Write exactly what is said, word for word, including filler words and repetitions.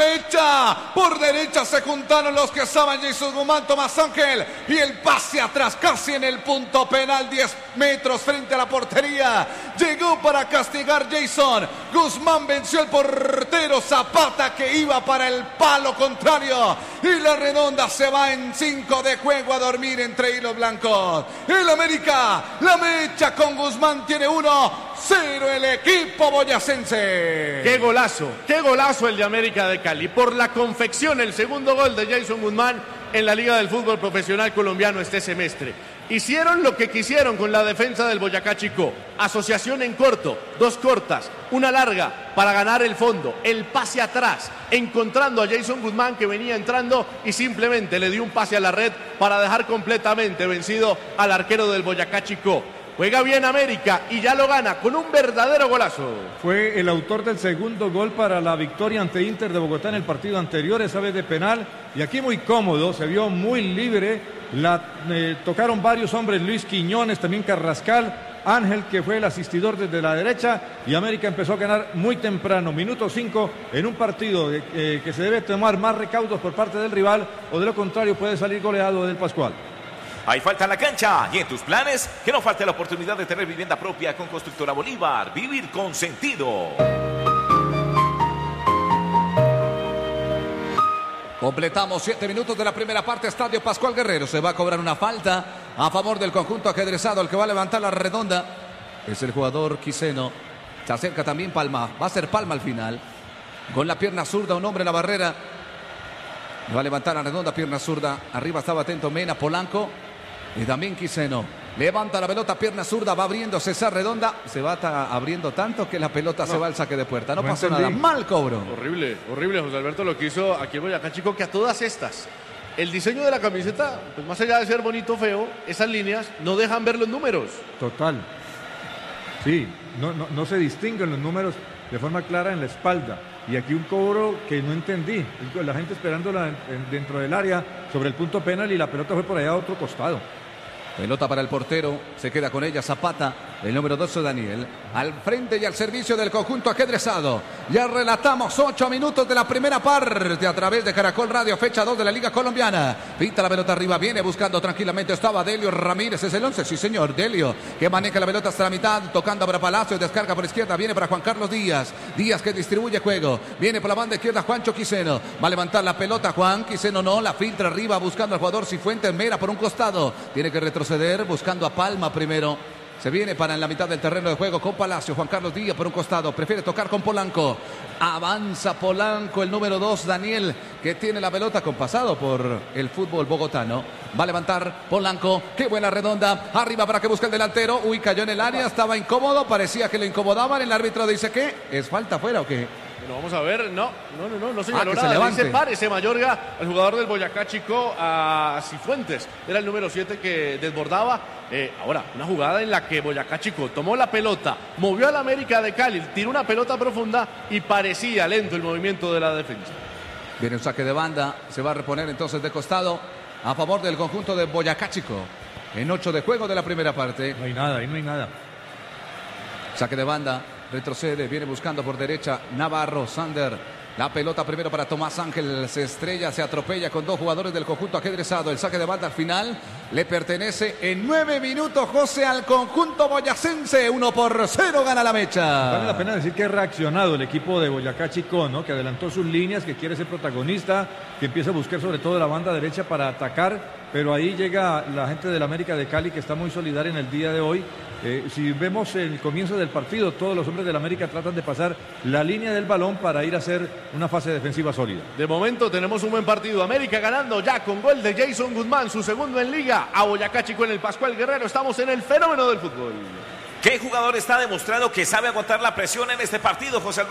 derecha. Por derecha se juntaron los que estaban. Jason Guzmán, Tomás Ángel. Y el pase atrás, casi en el punto penal. diez metros frente a la portería. Llegó para castigar Jason. Guzmán venció al portero Zapata, que iba para el palo contrario. Y la redonda se va en cinco de juego a dormir entre hilos blancos. El América, la mecha con Guzmán, tiene uno cero el equipo boyacense. Qué golazo, qué golazo el de América de Cali. Por la confección, el segundo gol de Jason Guzmán en la Liga del Fútbol Profesional Colombiano este semestre. Hicieron lo que quisieron con la defensa del Boyacá Chicó. Asociación en corto, dos cortas, una larga para ganar el fondo. El pase atrás, encontrando a Jason Guzmán, que venía entrando y simplemente le dio un pase a la red para dejar completamente vencido al arquero del Boyacá Chicó. Juega bien América y ya lo gana con un verdadero golazo. Fue el autor del segundo gol para la victoria ante Inter de Bogotá en el partido anterior, esa vez de penal. Y aquí muy cómodo, se vio muy libre. La eh, tocaron varios hombres, Luis Quiñones, también Carrascal, Ángel, que fue el asistidor desde la derecha. Y América empezó a ganar muy temprano, minuto cinco, en un partido eh, que se debe tomar más recaudos por parte del rival, o de lo contrario puede salir goleado del Pascual. Hay falta en la cancha y en tus planes, que no falte la oportunidad de tener vivienda propia con Constructora Bolívar. Vivir con sentido. Completamos siete minutos de la primera parte. Estadio Pascual Guerrero. Se va a cobrar una falta a favor del conjunto ajedrezado. El que va a levantar la redonda es el jugador Quiseno. Se acerca también Palma. Va a ser Palma al final. Con la pierna zurda, un hombre en la barrera. Va a levantar la redonda, pierna zurda. Arriba estaba atento Mena, Polanco. Y también Quiseno. Levanta la pelota, pierna zurda, va abriéndose esa redonda. Se va abriendo tanto que la pelota no, se va al saque de puerta. No, no pasó entendí. nada. Mal cobro. Horrible, horrible, José Alberto, lo que hizo aquí en Boyacá Chico, que a todas estas, el diseño de la camiseta, pues más allá de ser bonito o feo, esas líneas no dejan ver los números. Total. Sí, no, no, no se distinguen los números de forma clara en la espalda. Y aquí un cobro que no entendí. La gente esperándola dentro del área sobre el punto penal y la pelota fue por allá a otro costado. Pelota para el portero, se queda con ella Zapata, el número doce Daniel, al frente y al servicio del conjunto ajedrezado. Ya relatamos ocho minutos de la primera parte a través de Caracol Radio, fecha dos de la Liga Colombiana. Pinta la pelota arriba, viene buscando tranquilamente, estaba Delio Ramírez, es el once, sí señor, Delio, que maneja la pelota hasta la mitad, tocando para Palacio, descarga por izquierda, viene para Juan Carlos Díaz, Díaz que distribuye juego, viene por la banda izquierda Juancho Quiseno, va a levantar la pelota Juan, Quiseno no, la filtra arriba buscando al jugador Cifuentes Mera por un costado, tiene que retroceder. Buscando a Palma primero. Se viene para en la mitad del terreno de juego con Palacio. Juan Carlos Díaz por un costado. Prefiere tocar con Polanco. Avanza Polanco, el número dos, Daniel, que tiene la pelota compasado por el fútbol bogotano. Va a levantar Polanco. Qué buena redonda. Arriba para que busque el delantero. Uy, cayó en el área. Estaba incómodo. Parecía que lo incomodaban. El árbitro dice que es falta afuera o qué. Bueno, vamos a ver, no, no, no, no, no señaló ah, nada, se levante. Dice párese Mayorga, el jugador del Boyacá Chico, a Cifuentes, era el número siete que desbordaba. Eh, ahora, una jugada en la que Boyacá Chico tomó la pelota, movió al América de Cali, tiró una pelota profunda y parecía lento el movimiento de la defensa. Viene un saque de banda, se va a reponer entonces de costado a favor del conjunto de Boyacá Chico. En ocho de juego de la primera parte. No hay nada, ahí no hay nada. Saque de banda. Retrocede, viene buscando por derecha Navarro, Sander. La pelota primero para Tomás Ángel, se estrella, se atropella con dos jugadores del conjunto ajedrezado. El saque de banda al final le pertenece en nueve minutos, José, al conjunto boyacense. Uno por cero gana la mecha. Vale la pena decir que ha reaccionado el equipo de Boyacá Chico, ¿no? Que adelantó sus líneas, que quiere ser protagonista, que empieza a buscar sobre todo la banda derecha para atacar. Pero ahí llega la gente del América de Cali, que está muy solidaria en el día de hoy. Eh, si vemos el comienzo del partido, todos los hombres del América tratan de pasar la línea del balón para ir a hacer una fase defensiva sólida. De momento tenemos un buen partido. América ganando ya con gol de Jason Guzmán, su segundo en Liga. A Boyacá Chico en el Pascual Guerrero. Estamos en el fenómeno del fútbol. ¿Qué jugador está demostrando que sabe aguantar la presión en este partido, José Alberto?